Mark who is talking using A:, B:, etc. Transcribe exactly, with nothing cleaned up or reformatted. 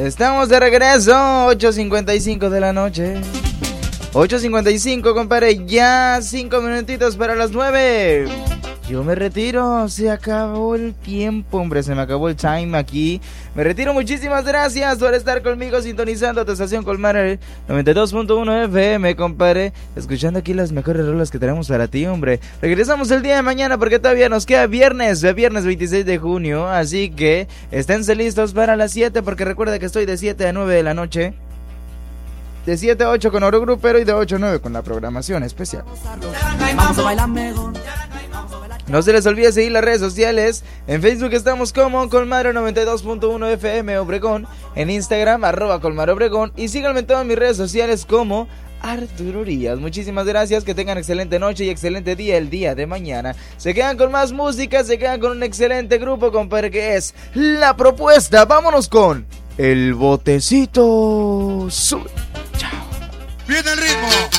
A: Estamos de regreso, ocho cincuenta y cinco de la noche. ocho cincuenta y cinco, compadre, ya cinco minutitos para las nueve. Yo me retiro, se acabó el tiempo, hombre, se me acabó el time aquí. Me retiro, muchísimas gracias por estar conmigo sintonizando tu estación Colmar noventa y dos punto uno F M, compadre. Escuchando aquí las mejores rolas que tenemos para ti, hombre. Regresamos el día de mañana porque todavía nos queda viernes, viernes veintiséis de junio. Así que esténse listos para las siete porque recuerda que estoy de siete a nueve de la noche. De siete a ocho con Oro Grupero y de ocho a nueve con la programación especial.
B: Vamos a bailar mejor.
A: No se les olvide seguir las redes sociales. En Facebook estamos como Colmar noventa y dos punto uno F M Obregón. En Instagram, arroba Colmar Obregón. Y síganme en todas mis redes sociales como Arturo Urias. Muchísimas gracias, que tengan excelente noche y excelente día el día de mañana. Se quedan con más música, se quedan con un excelente grupo, compadre, que es La Propuesta. Vámonos con El Botecito. Sube. Chao.
C: Viene el ritmo.